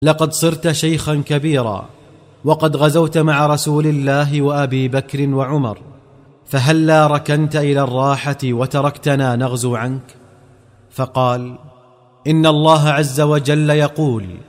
لقد صرت شيخا كبيرا، وقد غزوت مع رسول الله وأبي بكر وعمر، فهلا ركنت إلى الراحة وتركتنا نغزو عنك؟ فقال: إن الله عز وجل يقول: